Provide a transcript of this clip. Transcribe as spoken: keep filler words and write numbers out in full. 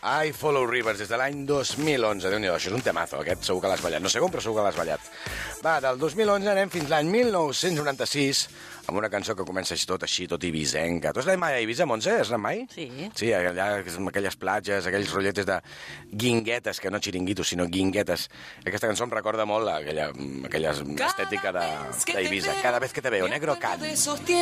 I Follow Rivers, des de l'any dos mil onze. Déu-n'hi-do, això és un temazo, aquest segur que l'has ballat. No sé com, però segur que l'has ballat. Va, del dos mil onze anem fins l'any mil nou-cents noranta-sis, amb una cançó que comença així tot així, tot ibisenca. Tu has anat mai a Eivissa, Montse? Has anat mai? Sí. Sí, allà, amb aquelles platges, aquells rotlletes de guinguetes, que no xiringuitos, sinó guinguetes. Aquesta cançó em recorda molt aquella, aquella estètica d'Eivissa. Cada vez que te veo, negro, can.